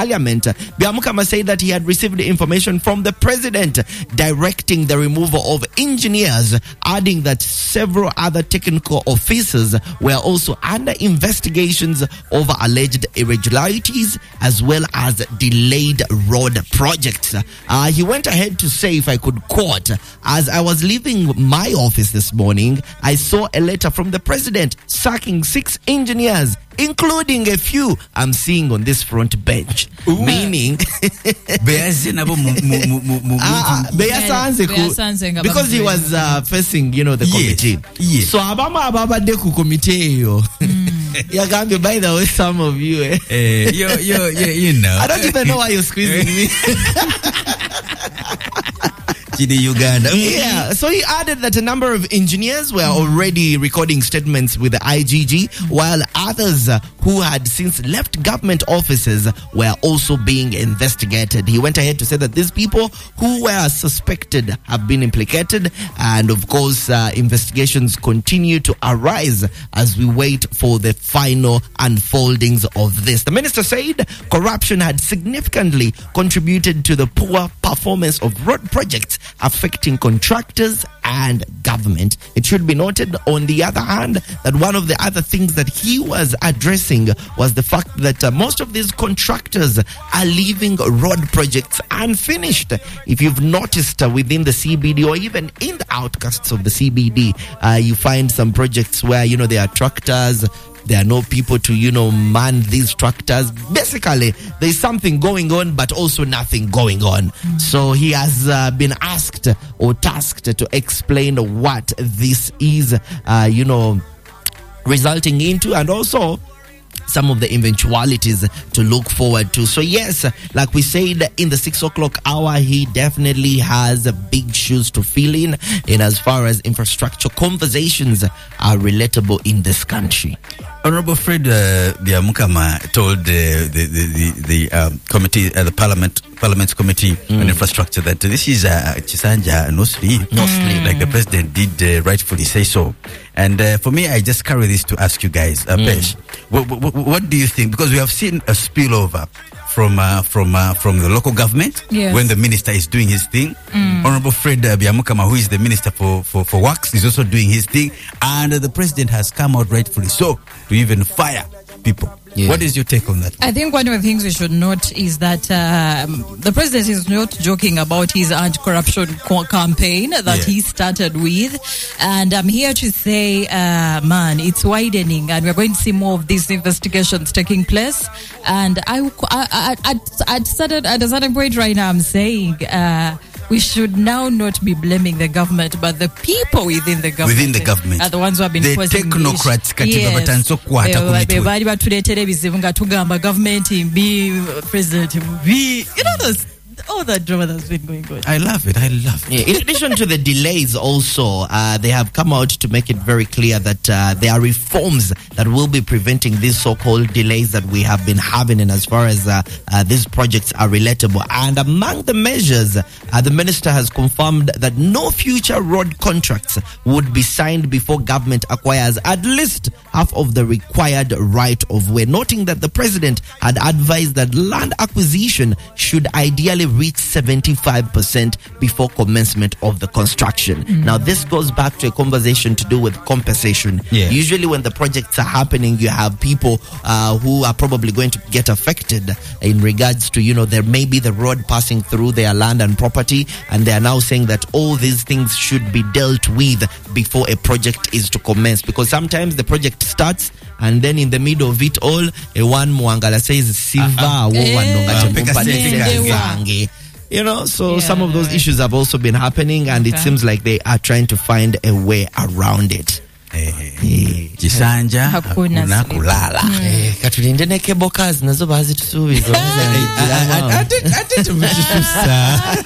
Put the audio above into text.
parliament. Byamukama said that he had received information from the president directing the removal of engineers, adding that several other technical officers were also under investigations over alleged irregularities as well as delayed road projects. He went ahead to say, if I could quote, "As I was leaving my office this morning, I saw a letter from the president sacking 6 engineers, including a few I'm seeing on this front bench." Meaning because he was facing, the committee. So ababa de ku committee yo. Yagambe, by the way, some of you I don't even know why you're squeezing me. Uganda. Yeah, so he added that a number of engineers were already recording statements with the IGG, while others who had since left government offices were also being investigated. He went ahead to say that these people who were suspected have been implicated, and of course investigations continue to arise as we wait for the final unfoldings of this. The minister said corruption had significantly contributed to the poor performance of road projects affecting contractors and government. It should be noted, on the other hand, that one of the other things that he was addressing was the fact that most of these contractors are leaving road projects unfinished. If you've noticed within the CBD or even in the outcasts of the CBD, you find some projects where, there are tractors. There are no people to, man these tractors. Basically, there's something going on, but also nothing going on. So he has been asked or tasked to explain what this is, resulting into, and also some of the eventualities to look forward to. So yes, like we said in the 6 o'clock hour, he definitely has big shoes to fill in as far as infrastructure conversations are relatable in this country. Honorable Fred Byamukama told the committee, the Parliament's Committee on Infrastructure, that this is Chisanja no sleep, like the president did rightfully say so. And for me, I just carry this to ask you guys, Pesh, what do you think? Because we have seen a spillover from the local government, yes, when the minister is doing his thing. Honorable Fred Byamukama, who is the minister for works, is also doing his thing, and the president has come out rightfully so to even fire people. Yeah. What is your take on that? I think one of the things we should note is that the president is not joking about his anti-corruption campaign that he started with, and I'm here to say, man, it's widening, and we're going to see more of these investigations taking place. And at a certain point right now, I'm saying we should now not be blaming the government, but the people within the government are the ones who have been causing the technocrats. Government president all that drama that's been going on. I love it. Yeah, in addition to the delays also, they have come out to make it very clear that there are reforms that will be preventing these so-called delays that we have been having, and as far as these projects are relatable. And among the measures, the minister has confirmed that no future road contracts would be signed before government acquires at least half of the required right of way, noting that the president had advised that land acquisition should ideally reach 75% before commencement of the construction. Now, this goes back to a conversation to do with compensation. Usually when the projects are happening, you have people who are probably going to get affected in regards to, there may be the road passing through their land and property, and they are now saying that all these things should be dealt with before a project is to commence, because sometimes the project starts and then in the middle of it all, one Mwangala says Siva so some of those issues have also been happening, and it seems like they are trying to find a way around it. Chisanja hakuna kulala. Katulinde ne cable cars nazo bazitusubiza.